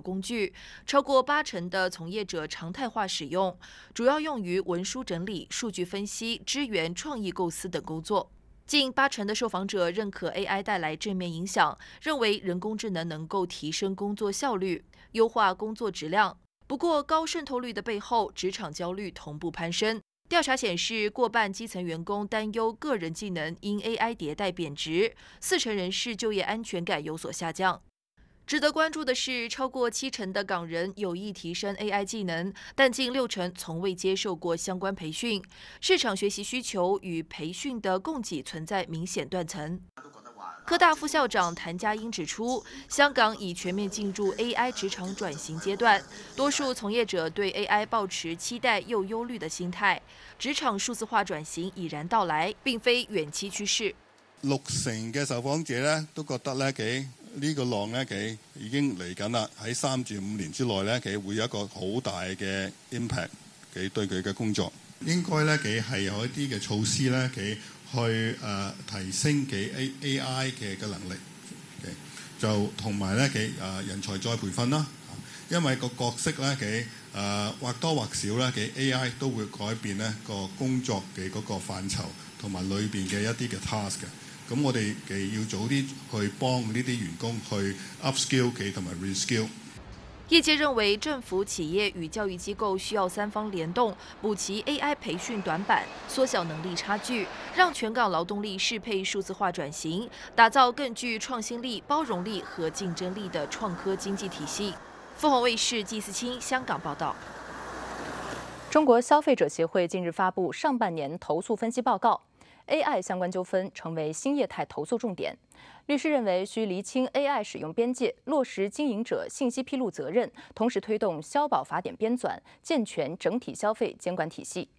工具，超过80%的从业者常态化使用，主要用于文书整理、数据分析、支援创意构思等工作。近80%的受访者认可 AI 带来正面影响，认为人工智能能够提升工作效率、优化工作质量。不过，高渗透率的背后，职场焦虑同步攀升。调查显示，过半基层员工担忧个人技能因 AI 迭代贬值，40%人士就业安全感有所下降。值得关注的是，超过70%的港人有意提升 AI 技能，但近60%从未接受过相关培训。市场学习需求与培训的供给存在明显断层。科大副校长谭家英指出，香港已全面进入 AI 职场转型阶段，多数从业者对 AI 抱持期待又忧虑的心态。职场数字化转型已然到來，並非遠期趨勢。 60%嘅受訪者咧都覺得咧呢個浪咧已經嚟緊啦，喺3至5年之內咧會有一個好大嘅 impact 對佢嘅工作。應該咧係有一啲嘅措施咧去提升AI 嘅能力，就同埋咧人才再培訓啦。因為個角色咧或多或少咧AI 都會改變咧個工作嘅嗰個範疇同埋裏邊嘅一啲嘅 task 嘅。咁我哋要早啲去幫呢啲員工去 upskill 佢同埋 reskill。 業界認為，政府、企業與教育機構需要3方聯動，補齊 AI 培訓短板，縮小能力差距，讓全港勞動力適配數字化轉型，打造更具創新力、包容力和競爭力的創科經濟體系。鳳凰衛視紀思清香港報道。 中國消費者協會近日發布上半年投訴分析報告。AI 相關糾紛成為新業態投訴重點。律師認為，需釐清 AI 使用邊界，落實經營者信息披露責任，同時推動消保法典編纂，健全整體消費監管體系。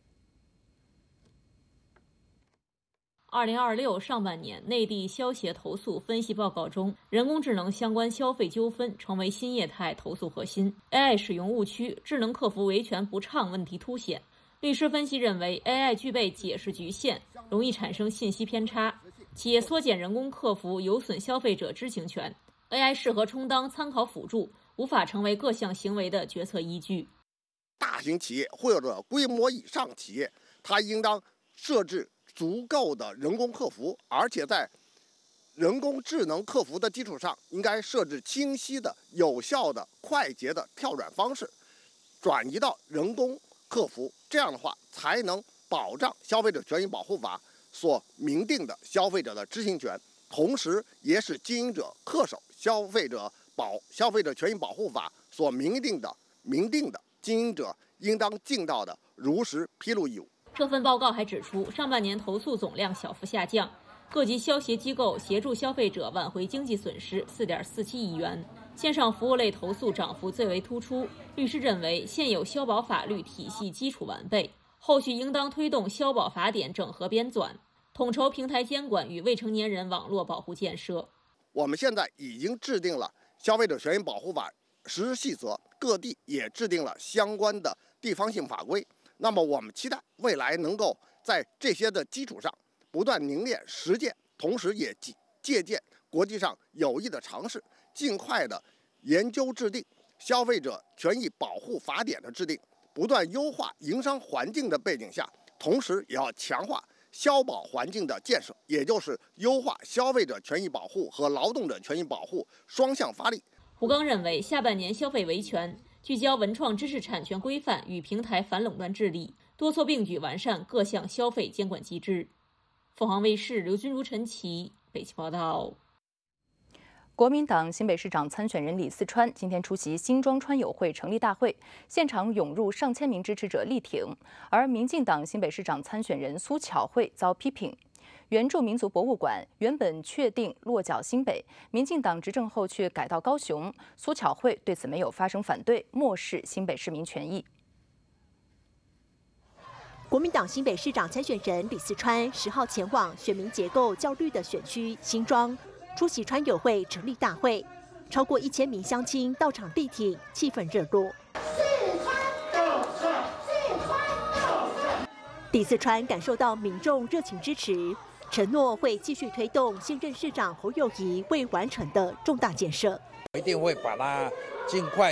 2026上半年內地消協投訴分析報告中，人工智能相關消費糾紛成為新業態投訴核心。AI 使用誤區、智能客服維權不暢問題凸顯。律師分析認為 ，AI 具備解釋局限，容易產生信息偏差，企業縮減人工客服有損消費者知情權。AI 適合充當參考輔助，無法成為各項行為的決策依據。 大型企業或者規模以上企業，它應當設置足夠的人工客服，而且在人工智能客服的基礎上，應該設置清晰的、有效的、快捷的跳轉方式，轉移到人工客服，這樣的話才能保障消費者權益保護法所明定的消費者的知情權，同時也使經營者恪守消費者權益保護法所明定的經營者應當盡到的如實披露義務。 這份報告還指出，上半年投訴總量小幅下降，各級消協機構協助消費者挽回經濟損失4.47億元。線上服務類投訴漲幅最為突出。律師認為，現有消保法律體系基礎完備，後續應當推動消保法典整合編纂，統籌平台監管與未成年人網絡保護建設。 我們現在已經制定了消費者權益保護法實施細則，各地也制定了相關的地方性法規。那麼我們期待未來能夠在這些的基礎上不斷凝練實踐，同時也借鑑國際上有益的嘗試，盡快的研究制定消費者權益保護法典的制定，不斷優化營商環境的背景下，同時也要強化消保環境的建設，也就是優化消費者權益保護和勞動者權益保護雙向發力。 胡剛認為，下半年消費維權，聚焦文創知識產權規範與平台反壟斷治理，多措並舉完善各項消費監管機制。鳳凰衛視劉君如、陳琦北京報道。 國民黨新北市長參選人李四川今天出席新莊川友會成立大會，現場湧入上千名支持者力挺。而民進黨新北市長參選人蘇巧慧遭批評，原住民族博物館原本確定落腳新北，民進黨執政後卻改到高雄。蘇巧慧對此沒有發聲反對，漠視新北市民權益。 國民黨新北市長參選人李四川10號前往選民結構較綠的選區新莊，出席川友會成立大會，超過1000名鄉親到場力挺，氣氛熱絡。李四川感受到民眾熱情支持，承諾會繼續推動現任市長侯友宜未完成的重大建設。 一定會把它盡快